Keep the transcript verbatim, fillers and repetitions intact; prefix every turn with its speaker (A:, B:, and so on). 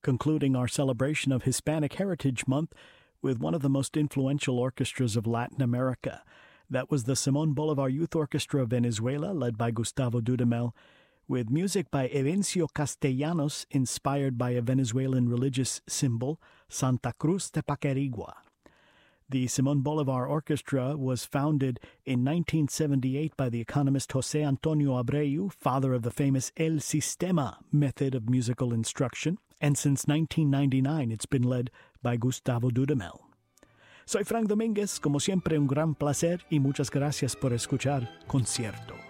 A: concluding our celebration of Hispanic Heritage Month with one of the most influential orchestras of Latin America. That was the Simón Bolívar Youth Orchestra of Venezuela, led by Gustavo Dudamel, with music by Evencio Castellanos, inspired by a Venezuelan religious symbol, Santa Cruz de Paquerigua. The Simón Bolívar Orchestra was founded in nineteen seventy-eight by the economist José Antonio Abreu, father of the famous El Sistema method of musical instruction, and since nineteen ninety-nine it's been led by Gustavo Dudamel. Soy Frank Domínguez, como siempre un gran placer y muchas gracias por escuchar Concierto.